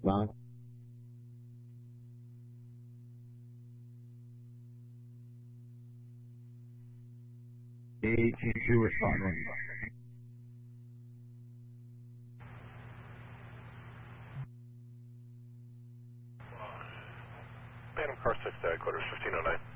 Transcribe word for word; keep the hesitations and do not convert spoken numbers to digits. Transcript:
Long. A T two responding. Phantom car six, uh, quarters fifteen oh nine.